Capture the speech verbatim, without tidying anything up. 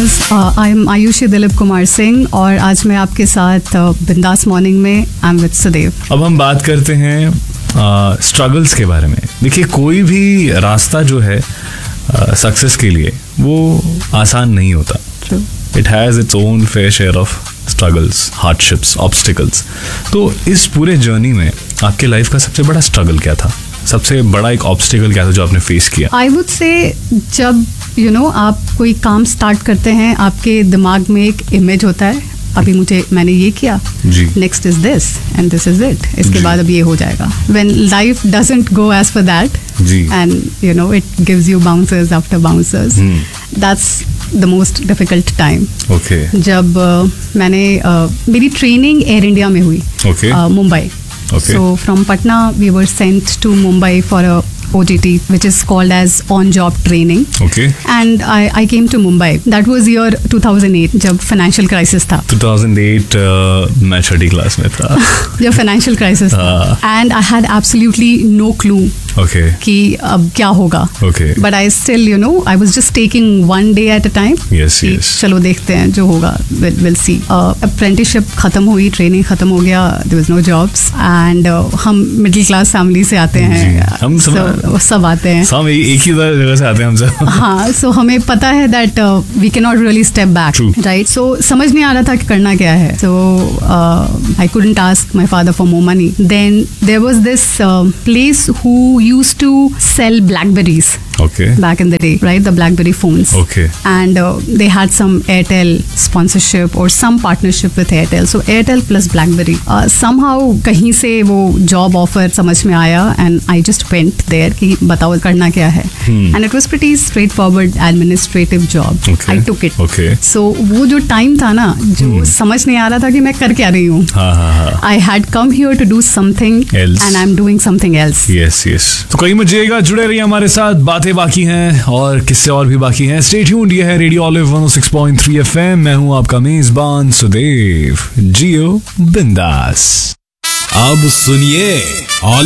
listeners, uh, I am Ayushi Dilip Kumar Singh और आज मैं आपके साथ बिंदास uh, मॉर्निंग में आई एम विद सुदेव। अब हम बात करते हैं स्ट्रगल्स uh, के बारे में। देखिए, कोई भी रास्ता जो है सक्सेस uh, के लिए वो आसान नहीं होता। It has its own fair share of struggles, hardships, obstacles. तो इस पूरे जर्नी में आपके लाइफ का सबसे बड़ा स्ट्रगल क्या था? सबसे बड़ा एक ऑब्स्टिकल क्या था जो आपने फेस किया? आई वुड से जब यू you नो know, आप कोई काम स्टार्ट करते हैं, आपके दिमाग में एक इमेज होता है, अभी मुझे मैंने ये किया, next is this and this is it, इसके बाद अब ये हो जाएगा। When life doesn't go as per that and you know it gives you bouncers after bouncers, that's the most difficult time. Okay, जब uh, मैंने uh, मेरी training air India में हुई, Mumbai. Okay. So from Patna we were sent to Mumbai for a O J T which is called as on job training. Okay. And I I came to Mumbai. That was year two thousand eight जब financial crisis था. two thousand eight uh, मैं छठी class में था। जब financial crisis था. And I had absolutely no clue. Okay. कि अब क्या होगा. Okay. But I still you know I was just taking one day at a time. Yes yes. चलो देखते हैं जो होगा. We'll, we'll see. Uh, apprenticeship खत्म हुई, training खत्म हो गया. There was no jobs. And uh, हम middle class family से आते हैं. हम सब so, सब आते हैं. सब एक ही जगह से आते हैं हम सब. हाँ, so हमें पता है that uh, we cannot really step back. True. Right? So समझ नहीं आ रहा था कि करना क्या है. So uh, I couldn't ask my father for more money. Then there was this uh, place who used to sell Blackberries. Okay. Back in the day, right? The Blackberry phones. Okay. And uh, they had some Airtel sponsorship or some partnership with Airtel. So Airtel plus Blackberry. Uh, somehow कहीं से वो job offer समझ में आया and I just went there कि बताओ करना क्या है. Hmm. And it was pretty straightforward administrative job. Okay. I took it. Okay. So वो जो time था ना, जो hmm. समझ नहीं आ रहा था कि मैं कर क्या रही हूँ. हाँ हाँ हाँ. I had come here to do something else. And I'm doing something else. Yes yes. तो कहीं मत जाइएगा, जुड़े रहिए हमारे साथ। बातें बाकी हैं और किससे और भी बाकी हैं। स्टे ट्यून्ड, ये है radio olive one oh six point three F M। मैं हूँ आपका मेजबान सुदेव। जियो बिंदास। अब सुनिए ऑलिव